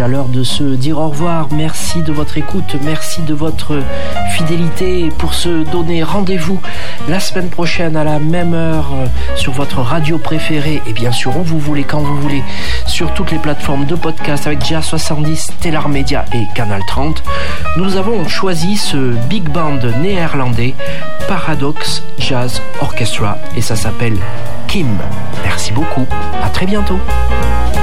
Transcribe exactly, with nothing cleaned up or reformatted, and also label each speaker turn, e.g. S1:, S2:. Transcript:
S1: l'heure de se dire au revoir. Merci de votre écoute, merci de votre fidélité pour se donner rendez-vous la semaine prochaine à la même heure sur votre radio préférée et bien sûr où vous voulez, quand vous voulez, sur toutes les plateformes de podcast avec J A soixante-dix, Stellar Media et Canal trente. Nous avons choisi ce big band néerlandais Paradox Jazz Orchestra et ça s'appelle Kim. Merci beaucoup, à très bientôt.